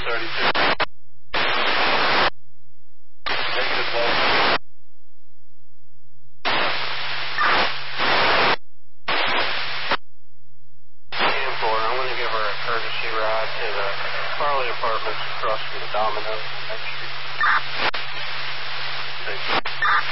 I'm going to give her a courtesy ride to the Farley Apartments across from the Domino's on Main Street.